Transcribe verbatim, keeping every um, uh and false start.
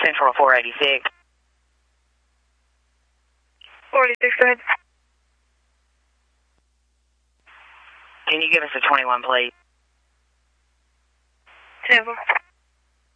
Central four eighty-six. four eighty-six, go ahead. Can you give us a twenty-one, please? Ten four.